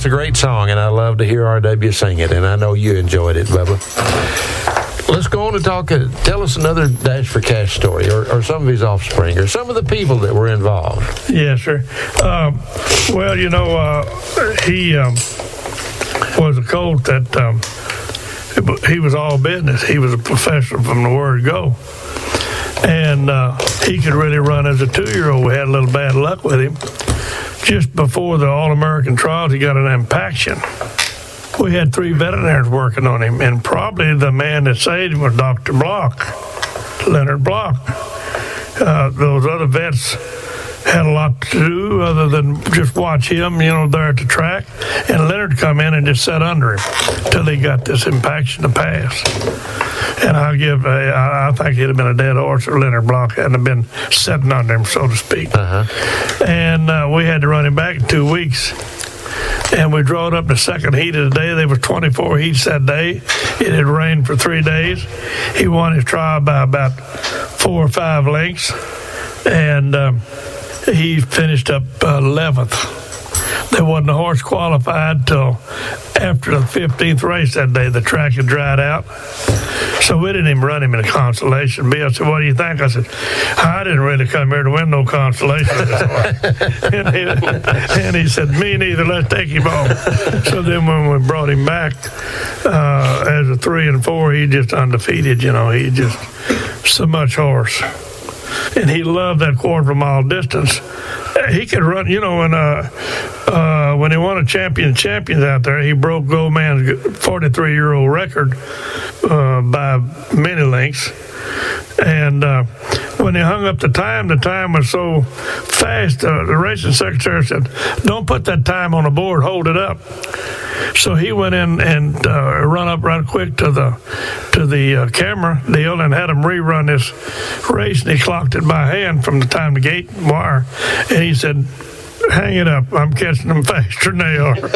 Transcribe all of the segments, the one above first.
It's a great song, and I love to hear R.W. sing it, and I know you enjoyed it, Bubba. Let's go on and talk. Tell us another Dash for Cash story, or some of his offspring, or some of the people that were involved. Yeah, sure. Well, he was a colt that he was all business. He was a professional from the word go. And he could really run as a 2-year-old. We had a little bad luck with him. Just before the All-American trials, he got an impaction. We had 3 veterinarians working on him, and probably the man that saved him was Dr. Block, Leonard Block. Those other vets had a lot to do other than just watch him, there at the track. And Leonard come in and just sat under him till he got this impaction to pass. And I think he'd have been a dead horse if Leonard Block hadn't have been sitting under him, so to speak. And we had to run him back in 2 weeks. And we drove up the second heat of the day. There was 24 heats that day. It had rained for 3 days. He won his trial by about 4 or 5 lengths. And he finished up 11th. There wasn't a horse qualified till after the 15th race that day. The track had dried out. So we didn't even run him in a consolation. Bill said, "What do you think?" I said, "I didn't really come here to win no consolation." And he said, "Me neither. Let's take him home." So then when we brought him back as a 3 and 4, he just undefeated. He just so much horse. And he loved that quarter-mile distance. He could run, when he won a champions out there, he broke Goldman's 43-year-old record by many lengths. And when he hung up the time was so fast, the racing secretary said, "Don't put that time on the board, hold it up." So he went in and run up right quick to the camera deal and had him rerun this race, and he clocked it by hand from the time the gate wire, and he said, "Hang it up, I'm catching them faster than they are."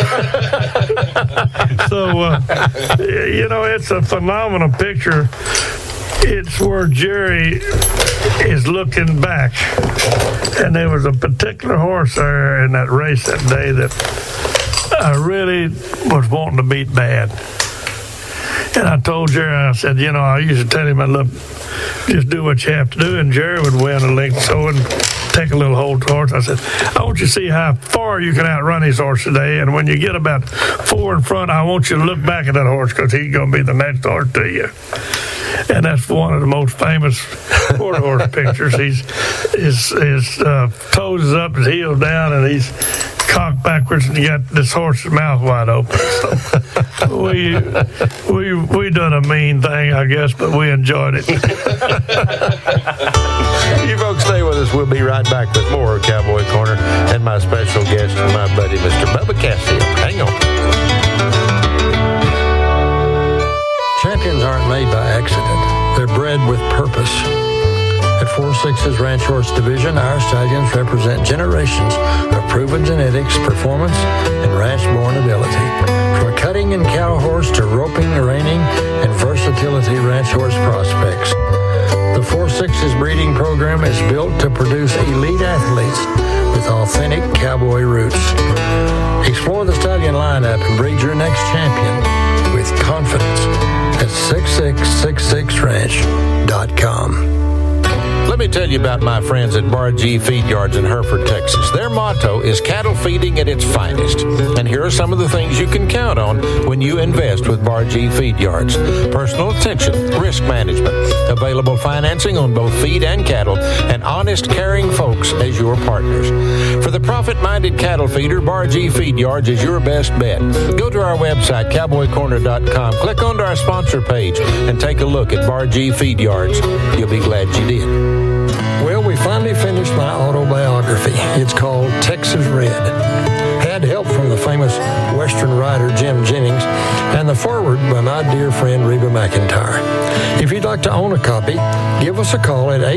So, it's a phenomenal picture. It's where Jerry is looking back, and there was a particular horse there in that race that day that I really was wanting to beat bad. And I told Jerry, I said, I used to tell him, "Look, just do what you have to do," and Jerry would win a length so and take a little hold to the horse. I said, "I want you to see how far you can outrun his horse today, and when you get about 4 in front, I want you to look back at that horse because he's going to be the next horse to you." And that's one of the most famous quarter horse pictures. His toes is up, his heels down, and he's cocked backwards, and you got this horse's mouth wide open. So we done a mean thing, I guess, but we enjoyed it. You folks stay with us. We'll be right back with more of Cowboy Corner and my special guest, my buddy, Mr. Bubba Cassidy. Hang on. Champions aren't made by accident. They're bred with purpose. At 4-6's Ranch Horse Division, our stallions represent generations of proven genetics, performance, and ranch-born ability. From cutting and cow horse to roping, reining, and versatility ranch horse prospects. The 4-6's breeding program is built to produce elite athletes with authentic cowboy roots. Explore the stallion lineup and breed your next champion with confidence at 6666ranch.com. Let me tell you about my friends at Bar G Feed Yards in Hereford, Texas. Their motto is cattle feeding at its finest. And here are some of the things you can count on when you invest with Bar G Feed Yards. Personal attention, risk management, available financing on both feed and cattle, and honest, caring folks as your partners. For the profit-minded cattle feeder, Bar G Feed Yards is your best bet. Go to our website, cowboycorner.com, click onto our sponsor page, and take a look at Bar G Feed Yards. You'll be glad you did. Well, we finally finished my autobiography. It's called Texas Red. Had help from the famous Western writer Jim Jennings and the foreword by my dear friend Reba McEntire. If you'd like to own a copy, give us a call at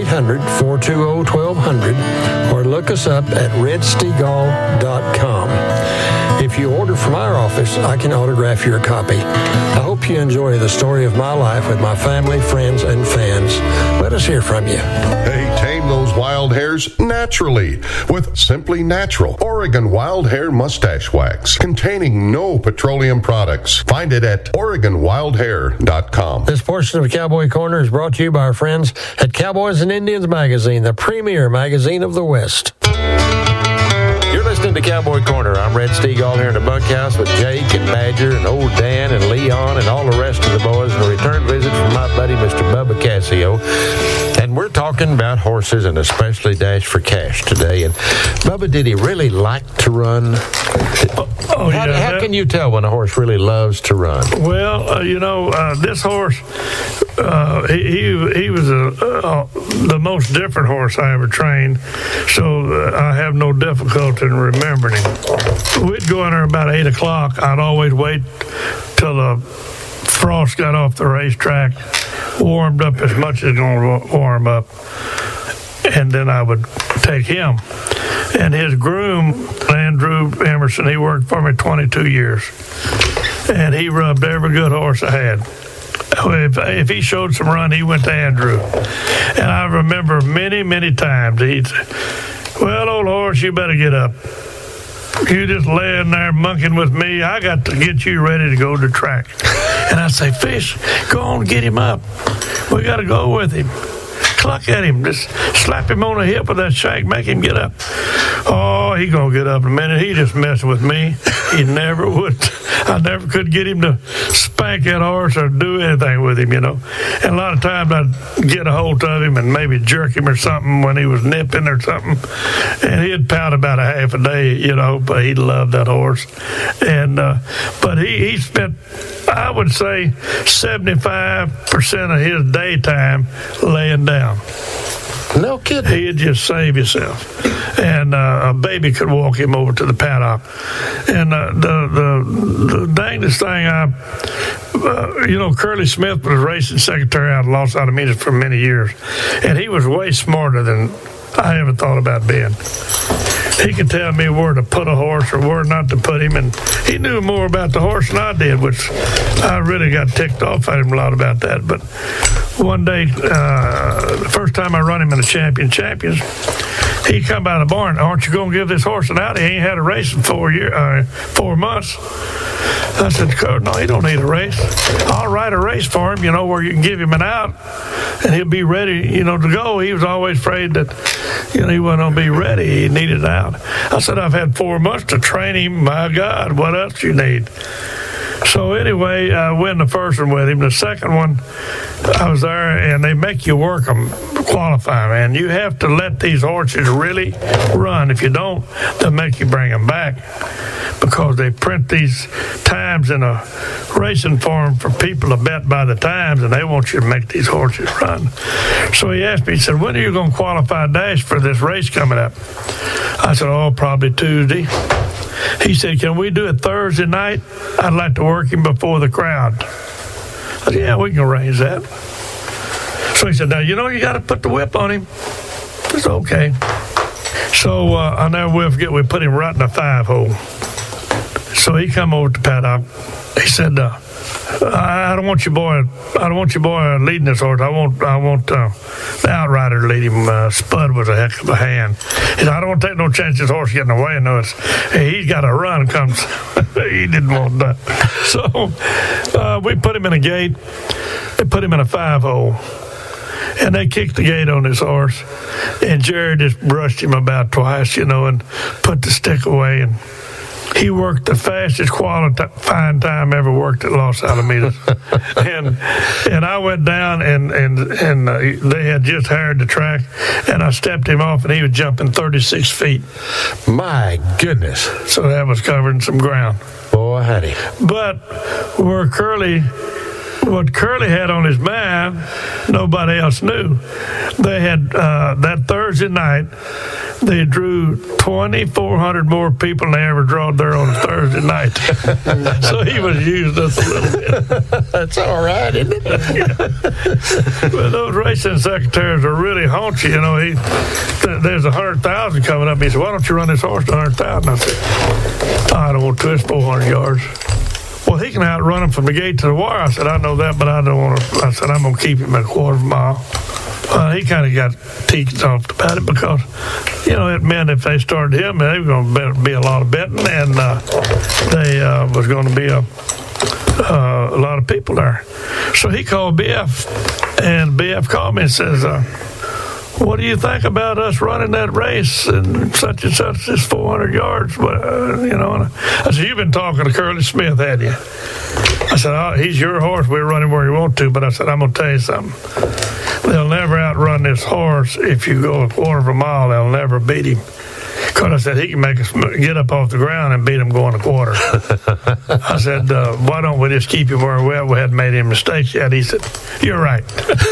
800-420-1200 or look us up at redstegall.com. If you order from our office, I can autograph your copy. I hope you enjoy the story of my life with my family, friends, and fans. Let us hear from you. Hey, tame those wild hairs naturally with Simply Natural Oregon Wild Hair Mustache Wax, containing no petroleum products. Find it at OregonWildHair.com. This portion of Cowboy Corner is brought to you by our friends at Cowboys and Indians Magazine, the premier magazine of the West. You're listening to Cowboy Corner. I'm Red Steagall here in the bunkhouse with Jake and Badger and old Dan and Leon and all the rest of the boys, and a return visit from my buddy Mr. Bubba Cassio. And we're talking about horses and especially Dash for Cash today. And Bubba, did he really like to run? How can you tell when a horse really loves to run? Well, this horse, he was the most different horse I ever trained, so I have no difficulty in remembering him. We'd go in there about 8 o'clock. I'd always wait till the frost got off the racetrack, warmed up as much as it's going to warm up, and then I would take him. And his groom, Andrew Emerson, he worked for me 22 years, and he rubbed every good horse I had. If he showed some run, he went to Andrew. And I remember many, many times he'd say, "Well, old horse, you better get up. You just laying there monkeying with me. I got to get you ready to go to the track." And I'd say, "Fish, go on, get him up. We got to go with him. Cluck at him. Just slap him on the hip with that shank. Make him get up." Oh, he gonna get up in a minute. He just messing with me. He never would. I never could get him to spank that horse or do anything with him, And a lot of times I'd get a hold of him and maybe jerk him or something when he was nipping or something. And he'd pout about a half a day, but he loved that horse. And, but he spent, I would say, 75% of his daytime laying down. No kidding. He'd just save himself. And a baby could walk him over to the paddock. And the dangest thing, Curly Smith was racing secretary out of Los Alamitos for many years. And he was way smarter than I ever thought about being. He could tell me where to put a horse or where not to put him, and he knew more about the horse than I did, which I really got ticked off at him a lot about that. But one day, the first time I run him in the Champions, he come by the barn. "Aren't you going to give this horse an out? He ain't had a race in 4 months." I said, "No, he don't need a race. I'll write a race for him, where you can give him an out, and he'll be ready, to go." He was always afraid that, he wasn't going to be ready. He needed an out. I said, "I've had 4 months to train him. My God, what else you need?" So anyway, I win the first one with him. The second one, I was there, and they make you work them, qualify them. And you have to let these horses really run. If you don't, they'll make you bring them back, because they print these times in a racing form for people to bet by the times, and they want you to make these horses run. So he asked me, he said, "When are you going to qualify Dash for this race coming up?" I said, "Oh, probably Tuesday." He said, "Can we do it Thursday night? I'd like to work him before the crowd." I said, "Yeah, we can arrange that." So he said, "Now, you got to put the whip on him." I said, "Okay." So I'll never will forget, we put him right in the 5-hole. So he come over to the paddock. He said, I don't want your boy leading this horse. I want the outrider to lead him." Spud was a heck of a hand. He said, "I don't want to take no chance this horse getting away. No, he's got a run comes." He didn't want that. So we put him in a gate. They put him in a 5-hole. And they kicked the gate on this horse. And Jared just brushed him about twice, and put the stick away. And he worked the fastest qualifying time ever worked at Los Alamitos. and I went down, and they had just hired the track, and I stepped him off, and he was jumping 36 feet. My goodness. So that was covering some ground. Boy, howdy. But what Curly had on his mind, nobody else knew. They had, that Thursday night, they drew 2,400 more people than they ever drawed there on a Thursday night. So he was used us a little bit. That's all right, isn't it? Well, those racing secretaries are really haunchy. There's 100,000 coming up. He said, "Why don't you run this horse to 100,000? I said, I don't want to twist 400 yards. Well, he can outrun him from the gate to the wire. I said, I know that, but I don't want to. I said, I'm going to keep him at a quarter of a mile. He kind of got teased off about it because, it meant if they started him, they were going to be a lot of betting, and they was going to be a lot of people there. So he called BF, and BF called me and says, what do you think about us running that race and such, this 400 yards? And I said, you've been talking to Curly Smith, hadn't you? I said, he's your horse. We're running where you want to. But I said, I'm going to tell you something. They'll never outrun this horse if you go a quarter of a mile. They'll never beat him. Because I said, he can make us get up off the ground and beat him going a quarter. I said, why don't we just keep him where we're at? We hadn't made any mistakes yet. He said, you're right.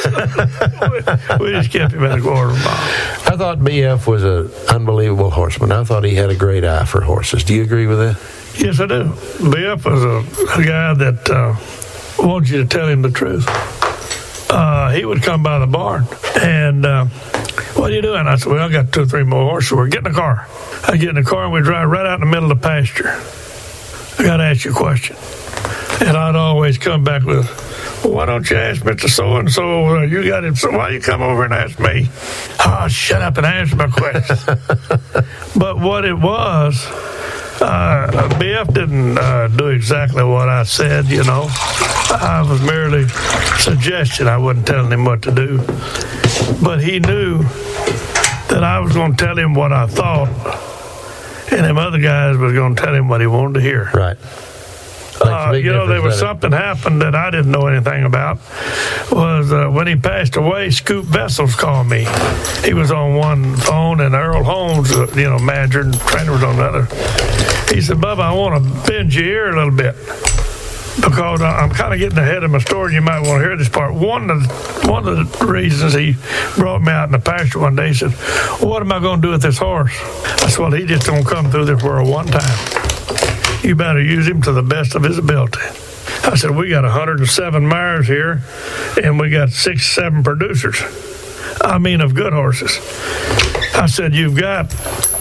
We just kept him at a quarter of a mile. I thought BF was an unbelievable horseman. I thought he had a great eye for horses. Do you agree with that? Yes, I do. BF was a guy that wanted you to tell him the truth. He would come by the barn and, what are you doing? I said, well, I got 2 or 3 more horses. We're getting in the car. I get in the car and we drive right out in the middle of the pasture. I got to ask you a question. And I'd always come back with, well, why don't you ask Mr. So-and-so? You got him. So why you come over and ask me? Oh, shut up and answer my question. But what it was, BF didn't do exactly what I said, I was merely suggesting. I wasn't telling him what to do. But he knew that I was going to tell him what I thought, and them other guys was going to tell him what he wanted to hear. Right. There was something happened that I didn't know anything about. Was when he passed away, Scoop Vessels called me. He was on one phone, and Earl Holmes, manager and trainer, was on the other. He said, Bubba, I want to bend your ear a little bit, because I'm kind of getting ahead of my story. You might want to hear this part. One of the reasons he brought me out in the pasture one day, he said, well, what am I going to do with this horse? I said, well, he just don't come through this world one time. You better use him to the best of his ability. I said, we got 107 mares here, and we got 6, 7 producers. I mean, of good horses. I said, you've got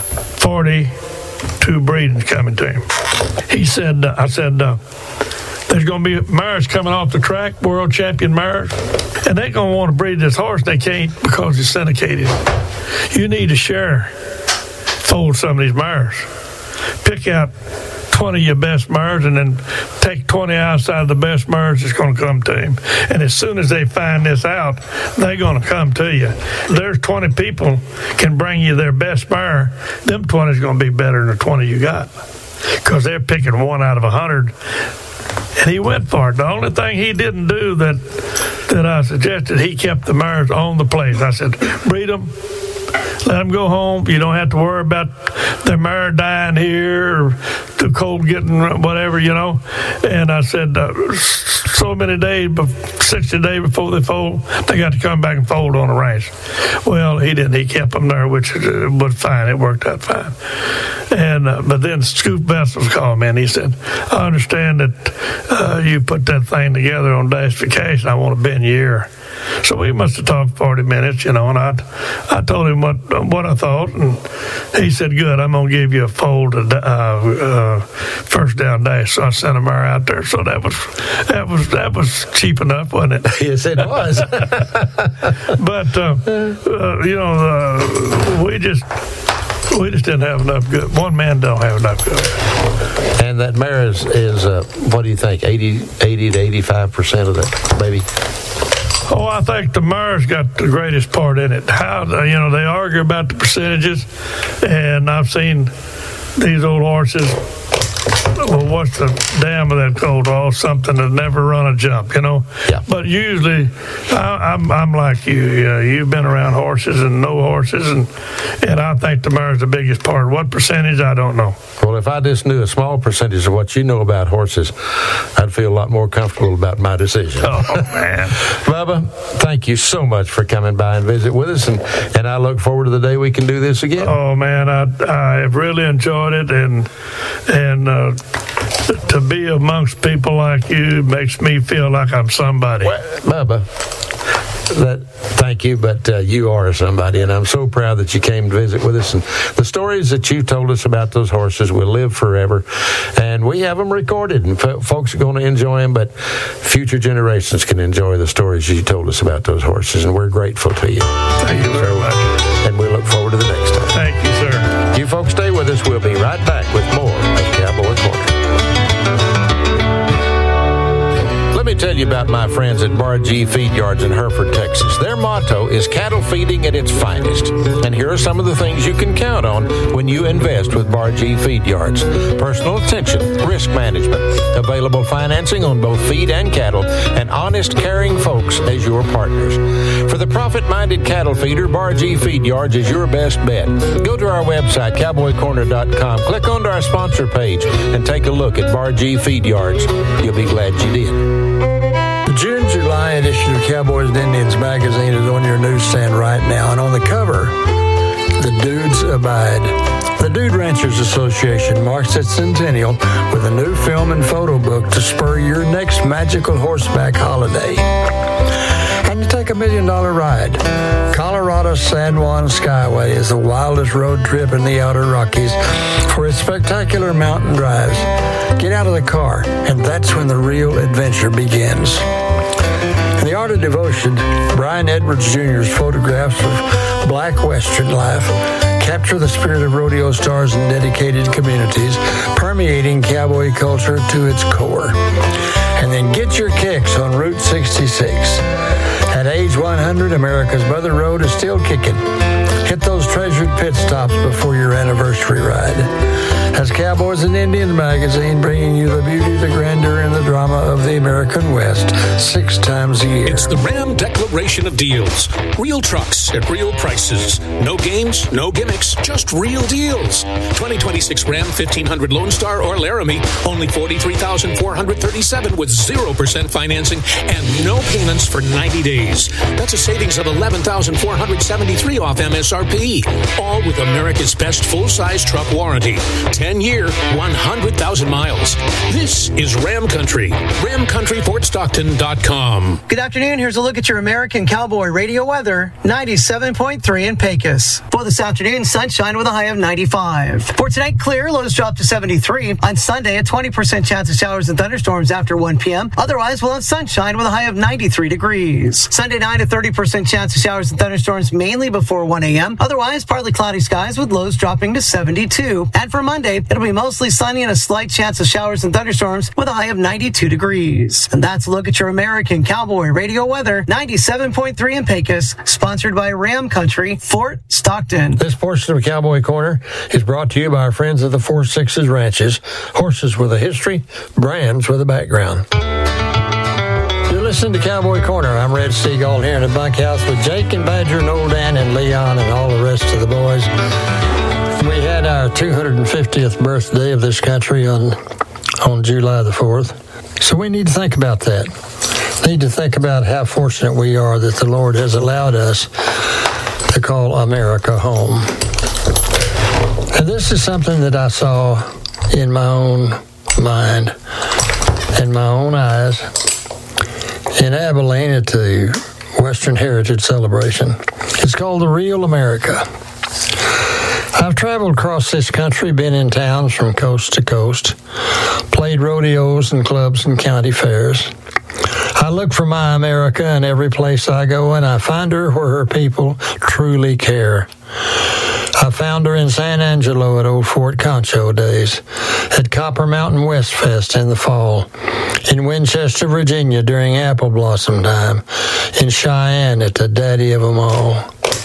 42 breedings coming to him. He said, I said, there's going to be mares coming off the track, world champion mares, and they're going to want to breed this horse. They can't because it's syndicated. You need to fold some of these mares. Pick out 20 of your best mares and then take 20 outside of the best mares that's going to come to him. And as soon as they find this out, they're going to come to you. There's 20 people can bring you their best mare. Them 20 is going to be better than the 20 you got, because they're picking 1 out of 100. And he went for it. The only thing he didn't do that I suggested, he kept the mares on the place. I said, breed them, let them go home. You don't have to worry about their mare dying here or too cold getting whatever, And I said, so many days, 60 days before they fold, they got to come back and fold on a race. Well, he didn't. He kept them there, which was fine. It worked out fine. And but then Scoop Vessels called me, and he said, I understand that you put that thing together on Dash for Cash, and I want to bend your ear. So we must have talked 40 minutes, and I told him what I thought, and he said, good, I'm going to give you a fold first down dash. So I sent a mare out there. So that was cheap enough, wasn't it? Yes, it was. But, we just didn't have enough good. One man don't have enough good. And that mare is what do you think, 80 to 85% of that, maybe? Oh, I think the mare's got the greatest part in it. How, they argue about the percentages, and I've seen these old horses, well, what's the dam of that colt? Oh, something that never run a jump, Yeah. But usually, I'm like you. You've been around horses and know horses, and I think the mare's the biggest part. What percentage, I don't know. Well, if I just knew a small percentage of what you know about horses, I'd feel a lot more comfortable about my decision. Oh, man. Bubba, thank you so much for coming by and visit with us, and I look forward to the day we can do this again. Oh, man, I have really enjoyed it, and to be amongst people like you makes me feel like I'm somebody. Well, Bubba, Thank you, but you are somebody, and I'm so proud that you came to visit with us. And the stories that you told us about those horses will live forever, and we have them recorded, and folks are going to enjoy them, but future generations can enjoy the stories you told us about those horses, and we're grateful to you. Thank you very much. And we look forward to the next time. Thank you, sir. You folks stay with us. We'll be right back with more of Cowboy Corner. Let me tell you about my friends at Bar G Feed Yards in Hereford, Texas. Their motto is cattle feeding at its finest. And here are some of the things you can count on when you invest with Bar G Feed Yards. Personal attention, risk management, available financing on both feed and cattle, and honest, caring folks as your partners. For the profit-minded cattle feeder, Bar G Feed Yards is your best bet. Go to our website, cowboycorner.com, click onto our sponsor page, and take a look at Bar G Feed Yards. You'll be glad you did. The June-July edition of Cowboys and Indians magazine is on your newsstand right now, and on the cover, The Dudes Abide. The Dude Ranchers Association marks its centennial with a new film and photo book to spur your next magical horseback holiday. And you take $1 million ride. Colorado San Juan Skyway is the wildest road trip in the outer Rockies for its spectacular mountain drives. Get out of the car, and that's when the real adventure begins. In The Art of Devotion, Brian Edwards Jr.'s photographs of black Western life capture the spirit of rodeo stars and dedicated communities, permeating cowboy culture to its core. And then get your kicks on Route 66. At age 100, America's Mother Road is still kicking. Hit those treasured pit stops before your anniversary ride. As Cowboys and Indians magazine, bringing you the beauty, the grandeur, and the drama of the American West 6 times a year. It's the Ram Declaration of Deals. Real trucks at real prices. No games, no gimmicks, just real deals. 2026 Ram 1500 Lone Star or Laramie, only $43,437 with 0% financing and no payments for 90 days. That's a savings of $11,473 off MSRP. All with America's best full-size truck warranty. 10-year, 100,000 miles. This is Ram Country. RamCountryFortStockton.com. Good afternoon. Here's a look at your American Cowboy radio weather. 97.3 in Pecos. For this afternoon, sunshine with a high of 95. For tonight, clear. Lows drop to 73. On Sunday, a 20% chance of showers and thunderstorms after 1 p.m. Otherwise, we'll have sunshine with a high of 93 degrees. Sunday night, a 30% chance of showers and thunderstorms mainly before 1 a.m. Otherwise, partly cloudy skies with lows dropping to 72. And for Monday, it'll be mostly sunny and a slight chance of showers and thunderstorms with a high of 92 degrees. And that's a look at your American Cowboy radio weather. 97.3 in Pecos, sponsored by Ram Country, Fort Stockton. This portion of Cowboy Corner is brought to you by our friends at the 4 Sixes Ranches. Horses with a history, brands with a background. You're listening to Cowboy Corner. I'm Red Seagull here in the bunkhouse with Jake and Badger and Old Dan and Leon and all the rest of the boys. We had our 250th birthday of this country on July the 4th. So we need to think about that. Need to think about how fortunate we are that the Lord has allowed us to call America home. And this is something that I saw in my own mind, in my own eyes, in Abilene at the Western Heritage Celebration. It's called The Real America. I've traveled across this country, been in towns from coast to coast, played rodeos and clubs and county fairs. I look for my America in every place I go, and I find her where her people truly care. I found her in San Angelo at old Fort Concho days, at Copper Mountain West Fest in the fall, in Winchester, Virginia during apple blossom time, in Cheyenne at the daddy of them all.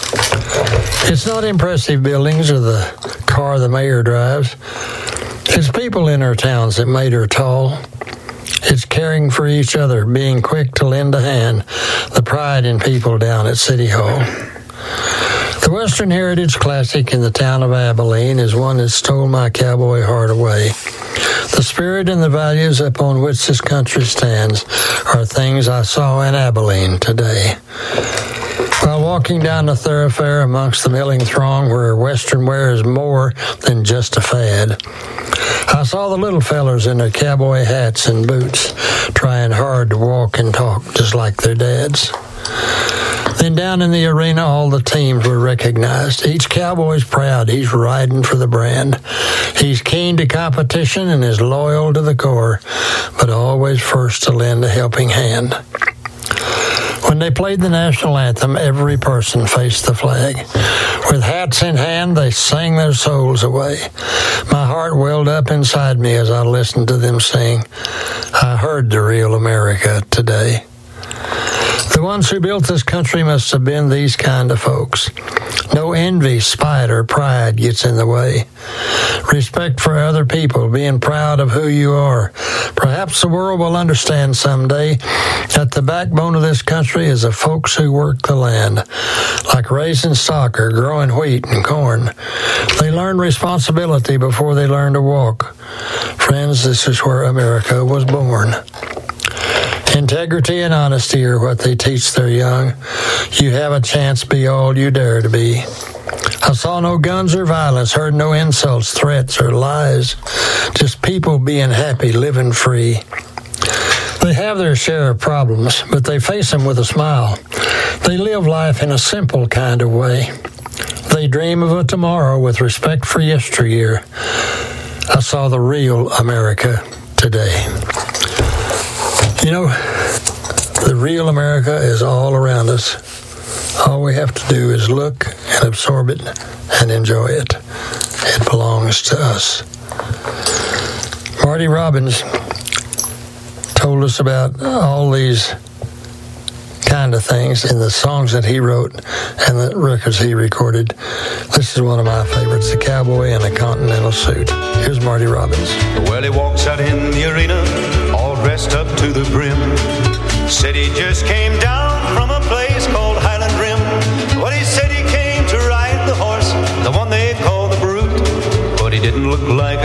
It's not impressive buildings or the car the mayor drives. It's people in her towns that made her tall. It's caring for each other, being quick to lend a hand, the pride in people down at City Hall. The Western Heritage Classic in the town of Abilene is one that stole my cowboy heart away. The spirit and the values upon which this country stands are things I saw in Abilene today. While walking down the thoroughfare amongst the milling throng where Western wear is more than just a fad, I saw the little fellers in their cowboy hats and boots trying hard to walk and talk just like their dads. Then down in the arena, all the teams were recognized. Each cowboy's proud he's riding for the brand. He's keen to competition and is loyal to the core, but always first to lend a helping hand. When they played the national anthem, every person faced the flag. With hats in hand, they sang their souls away. My heart welled up inside me as I listened to them sing. I heard the real America today. The ones who built this country must have been these kind of folks. No envy, spite, or pride gets in the way. Respect for other people, being proud of who you are. Perhaps the world will understand someday that the backbone of this country is the folks who work the land, like raising stock or growing wheat and corn. They learn responsibility before they learn to walk. Friends, this is where America was born. Integrity and honesty are what they teach their young. You have a chance, be all you dare to be. I saw no guns or violence, heard no insults, threats, or lies. Just people being happy, living free. They have their share of problems, but they face them with a smile. They live life in a simple kind of way. They dream of a tomorrow with respect for yesteryear. I saw the real America today. You know, the real America is all around us. All we have to do is look and absorb it and enjoy it. It belongs to us. Marty Robbins told us about all these kind of things in the songs that he wrote and the records he recorded. This is one of my favorites, The Cowboy in a Continental Suit. Here's Marty Robbins. Well, he walks out in the arena, all dressed up to the brim. Said he just came down from a place called Highland Rim. Well, he said he came to ride the horse, the one they call the Brute. But he didn't look like